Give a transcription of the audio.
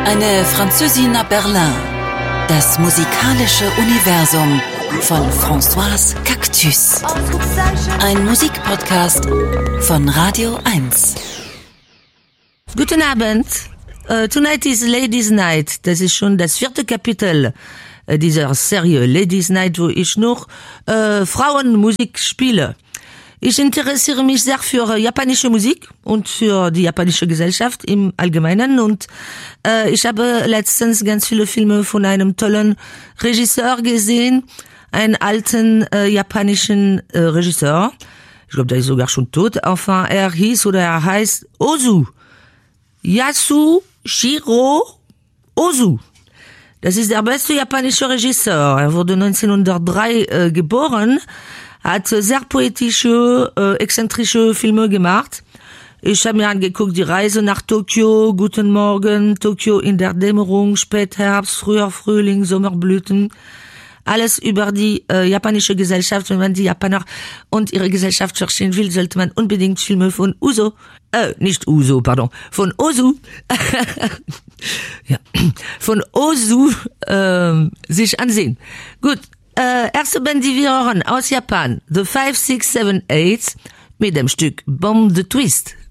Eine Französin nach Berlin. Das musikalische Universum von Françoise Cactus. Ein Musikpodcast von Radio 1. Guten Abend. Tonight is Ladies Night. Das ist schon das 4. Kapitel dieser Serie Ladies Night, wo ich noch Frauenmusik spiele. Ich interessiere mich sehr für japanische Musik und für die japanische Gesellschaft im Allgemeinen und ich habe letztens ganz viele Filme von einem tollen Regisseur gesehen, einen alten japanischen Regisseur. Ich glaube, der ist sogar schon tot. Enfin, er heißt Ozu. Yasuhiro Ozu. Das ist der beste japanische Regisseur. Er wurde 1903 geboren, hat sehr poetische, exzentrische Filme gemacht. Ich habe mir angeguckt, die Reise nach Tokio, Guten Morgen, Tokio in der Dämmerung, Spätherbst, früher Frühling, Sommerblüten. Alles über die japanische Gesellschaft. Wenn man die Japaner und ihre Gesellschaft verstehen will, sollte man unbedingt Filme von Ozu ja, von Ozu sich ansehen. Gut, erste Band, die wir hören aus Japan, The 5, 6, 7, 8 mit dem Stück Bomb the Twist.